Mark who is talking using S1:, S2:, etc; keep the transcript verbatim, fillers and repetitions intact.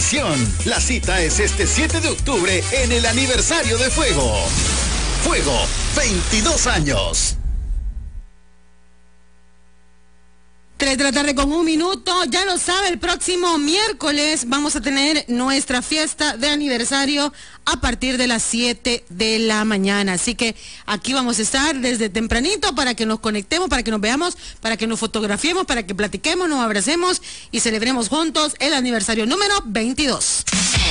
S1: Televisión. La cita es este siete de octubre en el aniversario de Fuego. Fuego, veintidós años.
S2: tres de la tarde con un minuto, ya lo sabe, el próximo miércoles vamos a tener nuestra fiesta de aniversario a partir de las siete de la mañana, así que aquí vamos a estar desde tempranito para que nos conectemos, para que nos veamos, para que nos fotografiemos, para que platiquemos, nos abracemos y celebremos juntos el aniversario número veintidós.